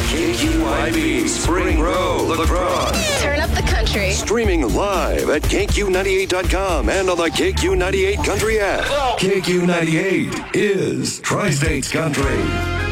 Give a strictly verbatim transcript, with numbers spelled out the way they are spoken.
K Q Y B Spring Row, La Crosse. Turn up the country. Streaming live at K Q ninety-eight dot com and on the K Q ninety-eight Country app. K Q ninety-eight is Tri-States Country.